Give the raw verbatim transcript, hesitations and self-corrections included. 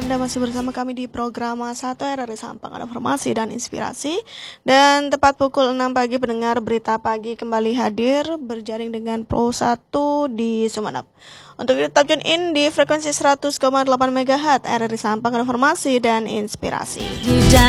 Anda masih bersama kami di program satu R R I Sampang, ada informasi dan inspirasi. Dan tepat pukul enam pagi pendengar Berita Pagi kembali hadir berjaring dengan Pro satu di Sumeneb. Untuk tetap tune in di frekuensi seratus koma delapan megahertz R R I Sampang, ada informasi dan inspirasi.